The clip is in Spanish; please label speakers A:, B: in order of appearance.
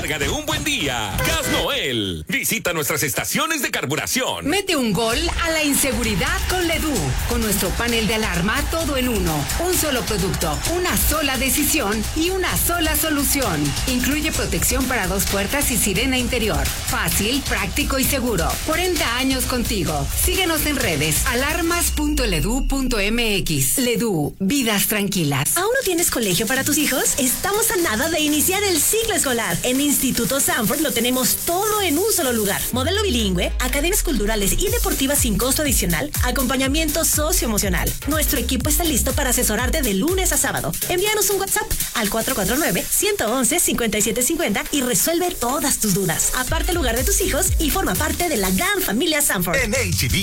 A: recarga de un buen día. Gas Noel. Visita nuestras estaciones de carburación.
B: Mete un gol a la inseguridad con Ledú. Con nuestro panel de alarma todo en uno. Un solo producto, una sola decisión y una sola solución. Incluye protección para 2 puertas y sirena interior. Fácil, práctico y seguro. 40 años contigo. Síguenos en redes. alarmas.ledu.mx. Ledú, vidas tranquilas.
C: ¿Aún no tienes colegio para tus hijos? Estamos a nada de iniciar el ciclo escolar. En Instituto Sanford lo tenemos todo en un solo lugar. Modelo bilingüe, academias culturales y deportivas sin costo adicional, acompañamiento socioemocional. Nuestro equipo está listo para asesorarte de lunes a sábado. Envíanos un WhatsApp al 449-111-5750 y resuelve todas tus dudas. Aparte el lugar de tus hijos y forma parte de la gran familia Sanford.
D: En H-E-B